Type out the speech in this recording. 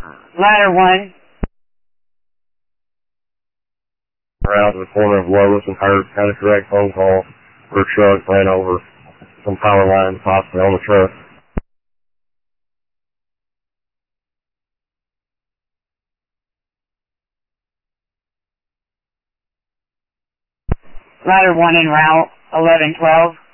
Ladder 1. Around to the corner of Lois and Hurt, had a direct phone call where a truck ran over some power lines possibly on the truck. Ladder 1 en route, 1112.